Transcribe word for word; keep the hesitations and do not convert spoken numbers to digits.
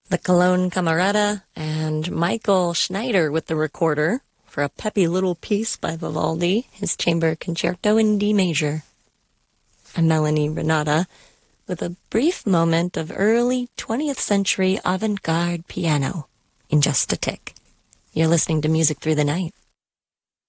the Cologne Camerata, and Michael Schneider with the recorder for a peppy little piece by Vivaldi, his chamber concerto in D major. I'm Melanie Renata with a brief moment of early twentieth century avant-garde piano in just a tick. You're listening to Music Through the Night.